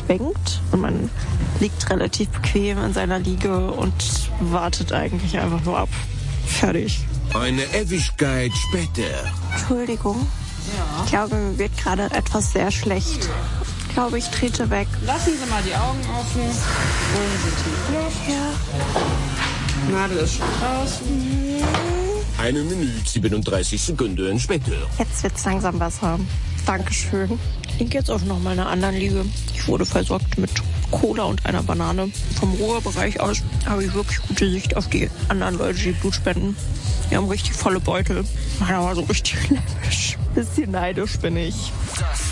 schwenkt und man liegt relativ bequem in seiner Liege und wartet eigentlich einfach nur ab. Fertig. Eine Ewigkeit später. Entschuldigung. Ja. Ich glaube, mir wird gerade etwas sehr schlecht. Ich glaube, ich trete weg. Lassen Sie mal die Augen offen. Holen Sie tief Luft. Ja. Nadel ist schon draußen. 1 Minute 37 Sekunden später. Jetzt wird's langsam besser. Dankeschön. Ich liege jetzt auf nochmal einer anderen Liege. Ich wurde versorgt mit Cola und einer Banane. Vom Ruhebereich aus habe ich wirklich gute Sicht auf die anderen Leute, die Blut spenden. Die haben richtig volle Beutel. Meiner war so richtig läppisch. Bisschen neidisch bin ich.